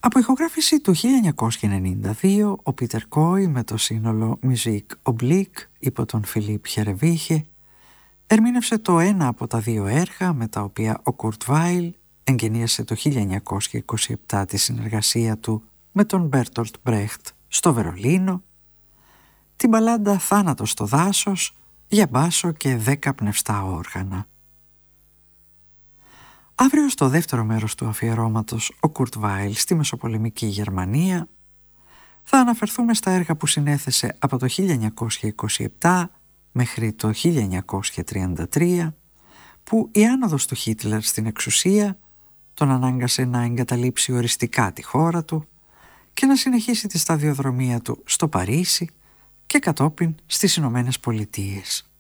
Από ηχογράφηση του 1992, ο Πίτερ Κόι με το σύνολο Musique Oblique υπό τον Φιλίπ Χερεβίχε ερμήνευσε το ένα από τα δύο έργα με τα οποία ο Κουρτ Βάιλ εγκαινίασε το 1927 τη συνεργασία του με τον Μπέρτολτ Μπρέχτ στο Βερολίνο, την μπαλάντα «Θάνατος στο δάσος» για μπάσο και 10 πνευστά όργανα. Αύριο στο δεύτερο μέρος του αφιερώματος «Ο Κουρτ Βάιλ στη Μεσοπολεμική Γερμανία» θα αναφερθούμε στα έργα που συνέθεσε από το 1927 μέχρι το 1933, που η άνοδος του Χίτλερ στην εξουσία τον ανάγκασε να εγκαταλείψει οριστικά τη χώρα του και να συνεχίσει τη σταδιοδρομία του στο Παρίσι και κατόπιν στις Ηνωμένες Πολιτείες.